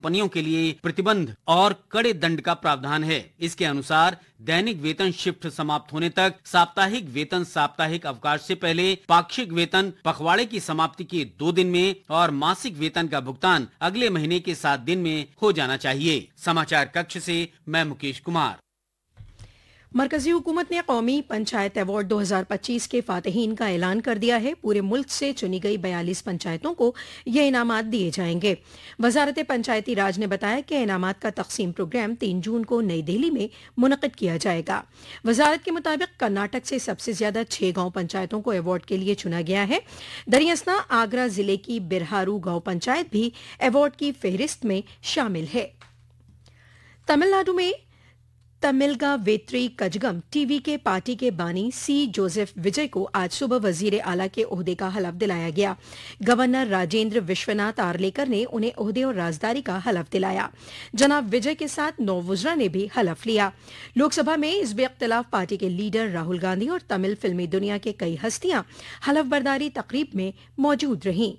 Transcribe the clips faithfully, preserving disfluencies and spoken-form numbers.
कंपनियों के लिए प्रतिबंध और कड़े दंड का प्रावधान है। इसके अनुसार दैनिक वेतन शिफ्ट समाप्त होने तक, साप्ताहिक वेतन साप्ताहिक अवकाश से पहले, पाक्षिक वेतन पखवाड़े की समाप्ति के दो दिन में और मासिक वेतन का भुगतान अगले महीने के सात दिन में हो जाना चाहिए। समाचार कक्ष से मैं मुकेश कुमार। मरकजी हुकूमत ने कौमी पंचायत अवार्ड दो हज़ार पच्चीस के फातहीन का ऐलान कर दिया है। पूरे मुल्क से चुनी गई बयालीस पंचायतों को ये इनामात दिए जाएंगे। वजारत पंचायती राज ने बताया कि इनामात का तकसीम प्रोग्राम तीन जून को नई दिल्ली में मुनक़िद किया जाएगा। वजारत के मुताबिक कर्नाटक से सबसे ज्यादा छह गांव पंचायतों को अवार्ड के लिए चुना गया है। दरियासना आगरा जिले की बिरहारू गांव पंचायत भी अवार्ड की फहरिस्त में शामिल है। तमिलनाडु में तमिलगा वेत्री कजगम टीवी के पार्टी के बानी सी जोसेफ विजय को आज सुबह वजीर आला के ओहदे का हलफ दिलाया गया। गवर्नर राजेंद्र विश्वनाथ आर्लेकर ने उन्हें ओहदे और राजदारी का हलफ दिलाया। जनाब विजय के साथ नौ वुज़रा ने भी हलफ लिया। लोकसभा में इस बेख्तिलाफ पार्टी के लीडर राहुल गांधी और तमिल फिल्मी दुनिया के कई हस्तियां हलफ बर्दारी तकरीब में मौजूद रहीं।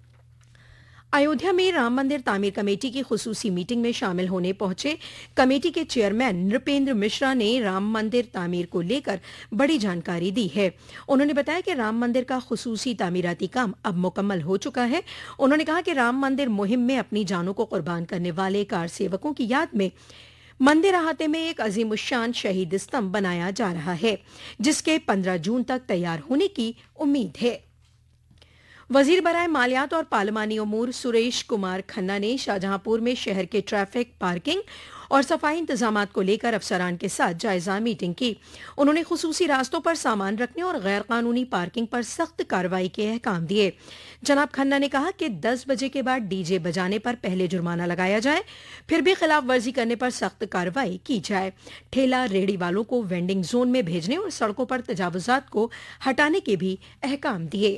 अयोध्या में राम मंदिर तामीर कमेटी की खुसूसी मीटिंग में शामिल होने पहुंचे कमेटी के चेयरमैन नृपेंद्र मिश्रा ने राम मंदिर तामीर को लेकर बड़ी जानकारी दी है। उन्होंने बताया कि राम मंदिर का खुसूसी तामीराती काम अब मुकम्मल हो चुका है। उन्होंने कहा कि राम मंदिर मुहिम में अपनी जानों को कुर्बान करने वाले कार सेवकों की याद में मंदिर अहाते में एक अजीमुशान शहीद स्तंभ बनाया जा रहा है, जिसके पंद्रह जून तक तैयार होने की उम्मीद है। वजीर बराए मालियात और पार्लिमानी उमूर सुरेश कुमार खन्ना ने शाहजहांपुर में शहर के ट्रैफिक, पार्किंग और सफाई इंतजामात को लेकर अफसरान के साथ जायजा मीटिंग की। उन्होंने खुसूसी रास्तों पर सामान रखने और गैर कानूनी पार्किंग पर सख्त कार्रवाई के अहकाम दिए। जनाब खन्ना ने कहा कि दस बजे के बाद डीजे बजाने पर पहले जुर्माना लगाया जाए, फिर भी खिलाफ वर्जी करने पर सख्त कार्रवाई की जाए। ठेला रेहड़ी वालों को वेंडिंग जोन में भेजने और सड़कों पर तजावुजात को हटाने के भी अहकाम दिए।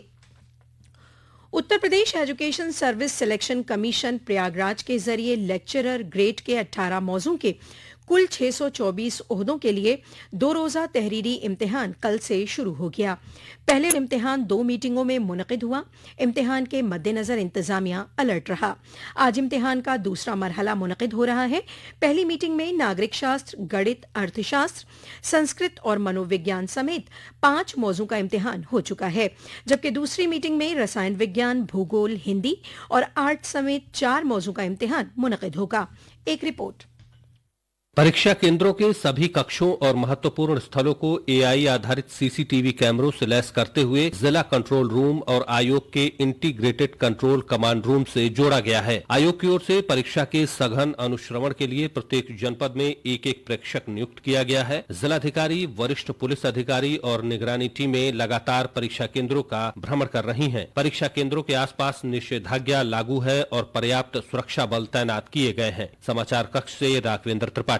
Uttar Pradesh education service selection commission Prayagraj के जरिए लेक्चरर ग्रेड के अठारह मौजू के कुल छह सौ चौबीस ओहदों के लिए दो रोजा तहरीरी इम्तिहान कल से शुरू हो गया। पहले इम्तिहान दो मीटिंगों में मुनक़िद हुआ। इम्तिहान के मद्देनजर इंतजामिया अलर्ट रहा। आज इम्तिहान का दूसरा मरहला मुनक़िद हो रहा है। पहली मीटिंग में नागरिक शास्त्र, गणित, अर्थशास्त्र, संस्कृत और मनोविज्ञान समेत पांच मौजू का इम्तिहान हो चुका है, जबकि दूसरी मीटिंग में रसायन विज्ञान, भूगोल, हिंदी और आर्ट समेत चार मौजू का इम्तिहान मुनक़िद होगा। एक रिपोर्ट। परीक्षा केंद्रों के सभी कक्षों और महत्वपूर्ण स्थलों को एआई आधारित सीसीटीवी कैमरों से लैस करते हुए जिला कंट्रोल रूम और आयोग के इंटीग्रेटेड कंट्रोल कमांड रूम से जोड़ा गया है। आयोग की ओर से परीक्षा के सघन अनुश्रवण के लिए प्रत्येक जनपद में एक एक प्रेक्षक नियुक्त किया गया है। जिलाधिकारी, वरिष्ठ पुलिस अधिकारी और निगरानी टीमें लगातार परीक्षा केंद्रों का भ्रमण कर रही हैं। परीक्षा केंद्रों के आसपास निषेधाज्ञा लागू है और पर्याप्त सुरक्षा बल तैनात किए गए हैं। समाचार कक्ष से राघवेंद्र त्रिपाठी।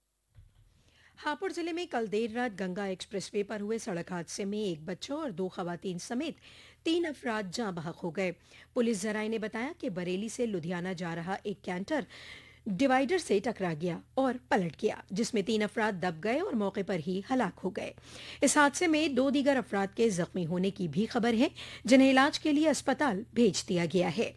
हापुड़ जिले में कल देर रात गंगा एक्सप्रेसवे पर हुए सड़क हादसे में एक बच्चा और दो खवातीन समेत तीन अफराद जाँ बहक हो गए। पुलिस जराये ने बताया कि बरेली से लुधियाना जा रहा एक कैंटर डिवाइडर से टकरा गया और पलट गया, जिसमें तीन अफराद दब गए और मौके पर ही हलाक हो गए। इस हादसे में दो दीगर अफराद के जख्मी होने की भी खबर है, जिन्हें इलाज के लिए अस्पताल भेज दिया गया है।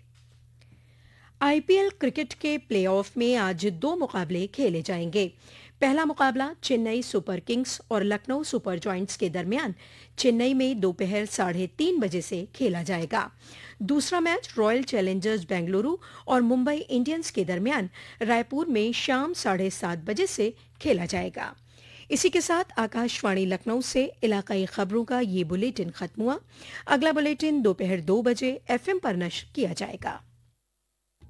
आईपीएल क्रिकेट के प्लेऑफ में आज दो मुकाबले खेले जाएंगे। पहला मुकाबला चेन्नई सुपर किंग्स और लखनऊ सुपर जॉइंट्स के दरमियान चेन्नई में दोपहर साढ़े तीन बजे से खेला जाएगा। दूसरा मैच रॉयल चैलेंजर्स बेंगलुरु और मुंबई इंडियंस के दरमियान रायपुर में शाम साढ़े सात बजे से खेला जाएगा। इसी के साथ आकाशवाणी लखनऊ से इलाकाई खबरों का ये बुलेटिन खत्म हुआ। अगला बुलेटिन दोपहर दो बजे एफएम पर नश्र किया जाएगा।